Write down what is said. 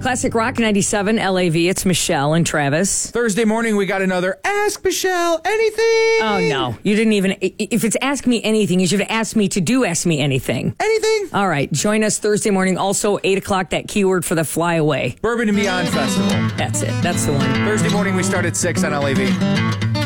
Classic Rock 97 LAV. It's Michelle and Travis. Thursday morning, we got another Ask Michelle Anything. Oh, no. You didn't even... If it's Ask Me Anything, you should have asked me to do Ask Me Anything. Anything? All right. Join us Thursday morning. Also, 8 o'clock, that keyword for the Flyaway. Bourbon and Beyond Festival. That's it. That's the one. Thursday morning, we start at 6 on LAV.